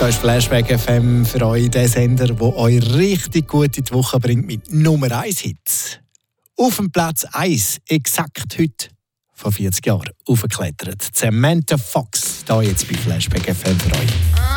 Da ist Flashback FM für euch der Sender, der euch richtig gut in die Woche bringt mit Nummer 1 Hits. Auf dem Platz 1, exakt heute, vor 40 Jahren, aufgeklettert. Samantha Fox, da jetzt bei Flashback FM für euch.